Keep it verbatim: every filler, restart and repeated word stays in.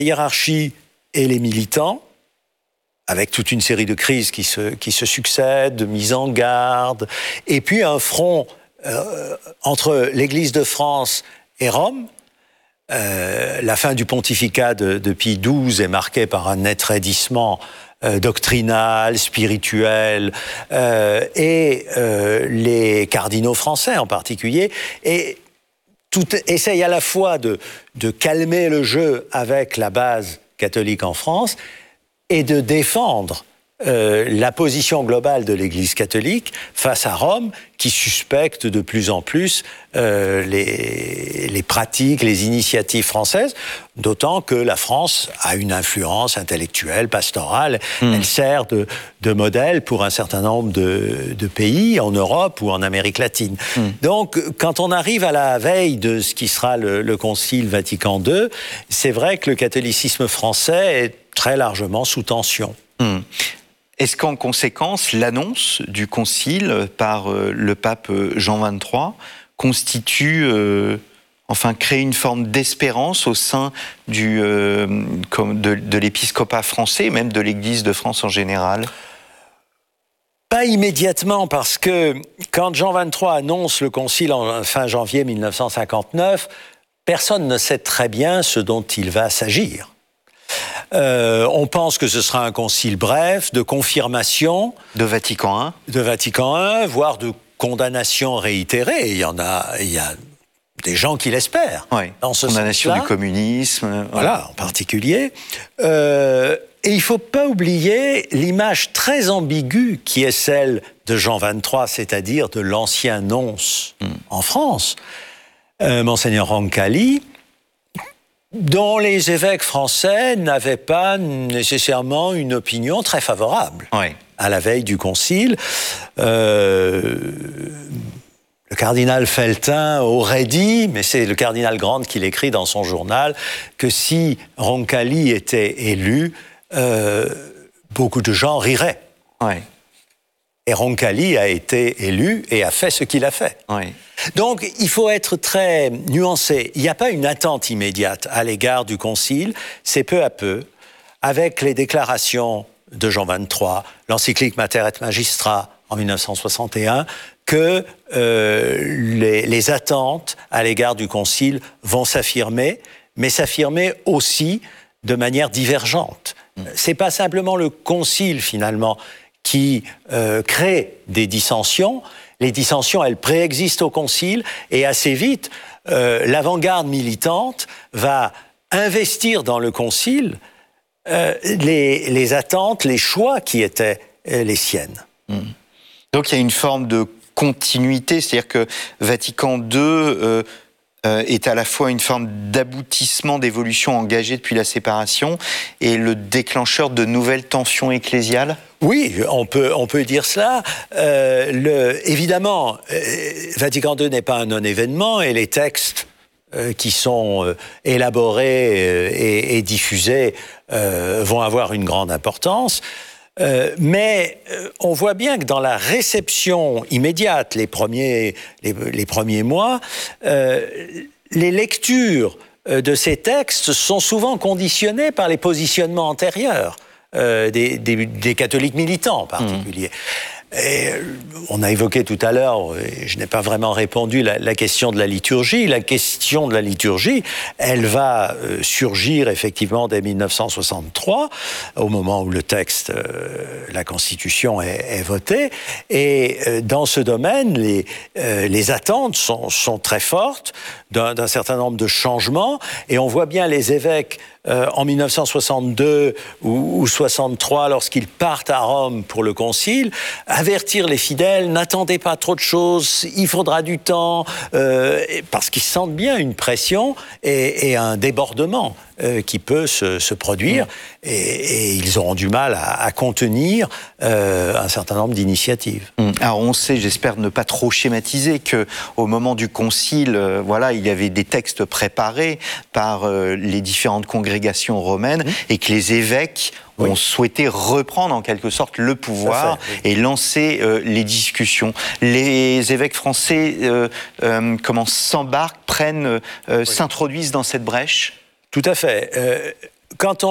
hiérarchie et les militants, avec toute une série de crises qui se, qui se succèdent, de mises en garde, et puis un front euh, entre l'Église de France et Rome. Euh, la fin du pontificat de, de Pie douze est marquée par un net raidissement euh, doctrinal, spirituel, euh, et euh, les cardinaux français en particulier, et tout essaye à la fois de, de calmer le jeu avec la base catholique en France et de défendre euh, la position globale de l'Église catholique face à Rome, qui suspecte de plus en plus euh, les, les pratiques, les initiatives françaises, d'autant que la France a une influence intellectuelle, pastorale. Mmh. Elle sert de, de modèle pour un certain nombre de, de pays en Europe ou en Amérique latine. Mmh. Donc, quand on arrive à la veille de ce qui sera le, le Concile Vatican deux, c'est vrai que le catholicisme français est très largement sous tension. Mmh. Est-ce qu'en conséquence, l'annonce du concile par euh, le pape Jean vingt-trois constitue, euh, enfin, crée une forme d'espérance au sein du, euh, comme de, de l'épiscopat français, même de l'Église de France en général ? Pas immédiatement, parce que quand Jean vingt-trois annonce le concile en fin janvier mille neuf cent cinquante-neuf, personne ne sait très bien ce dont il va s'agir. Euh, on pense que ce sera un concile bref, de confirmation. De Vatican un. De Vatican un, voire de condamnation réitérée. Il y en a, il y a des gens qui l'espèrent. Oui. Dans ce condamnation sens-là. Du communisme. Voilà, voilà en particulier. Euh, et il ne faut pas oublier l'image très ambiguë qui est celle de Jean vingt-trois, c'est-à-dire de l'ancien nonce mm. en France, euh, Monseigneur Roncalli, dont les évêques français n'avaient pas nécessairement une opinion très favorable oui. à la veille du concile. Euh, le cardinal Feltin aurait dit, mais c'est le cardinal Grande qui l'écrit dans son journal, que si Roncalli était élu, euh, beaucoup de gens riraient. Oui. Et Roncalli a été élu et a fait ce qu'il a fait. Oui. Donc, il faut être très nuancé. Il n'y a pas une attente immédiate à l'égard du Concile. C'est peu à peu, avec les déclarations de Jean vingt-trois, l'encyclique Mater et Magistra en mille neuf cent soixante et un, que euh, les, les attentes à l'égard du Concile vont s'affirmer, mais s'affirmer aussi de manière divergente. Mmh. C'est pas simplement le Concile, finalement, qui euh, crée des dissensions. Les dissensions, elles préexistent au Concile, et assez vite, euh, l'avant-garde militante va investir dans le Concile euh, les, les attentes, les choix qui étaient euh, les siennes. Mmh. Donc il y a une forme de continuité, c'est-à-dire que Vatican deux euh, euh, est à la fois une forme d'aboutissement d'évolution engagée depuis la séparation et le déclencheur de nouvelles tensions ecclésiales. Oui, on peut, on peut dire cela. Euh, le, évidemment, euh, Vatican deux n'est pas un non-événement, et les textes euh, qui sont euh, élaborés euh, et, et diffusés euh, vont avoir une grande importance. Euh, mais euh, on voit bien que dans la réception immédiate, les premiers, les, les premiers mois, euh, les lectures de ces textes sont souvent conditionnées par les positionnements antérieurs. Euh, des, des, des catholiques militants en particulier. Mmh. Et on a évoqué tout à l'heure, et je n'ai pas vraiment répondu, la, la question de la liturgie. La question de la liturgie, elle va euh, surgir effectivement dès mille neuf cent soixante-trois, au moment où le texte, euh, la Constitution est, est votée. Et euh, dans ce domaine, les, euh, les attentes sont, sont très fortes d'un, d'un certain nombre de changements. Et on voit bien les évêques Euh, en mille neuf cent soixante-deux ou, ou soixante-trois, lorsqu'ils partent à Rome pour le concile, avertir les fidèles, n'attendez pas trop de choses, il faudra du temps, euh, parce qu'ils sentent bien une pression et, et un débordement euh, qui peut se, se produire, mmh. et, et ils auront du mal à, à contenir euh, un certain nombre d'initiatives. Mmh. Alors on sait, j'espère ne pas trop schématiser, qu'au moment du concile, euh, voilà, il y avait des textes préparés par euh, les différentes congrégations romaines, mmh. et que les évêques oui. ont souhaité reprendre en quelque sorte le pouvoir fait, oui. et lancer euh, les discussions. Les évêques français euh, euh, comment s'embarquent, prennent, euh, oui. s'introduisent dans cette brèche. Tout à fait. Euh, quand on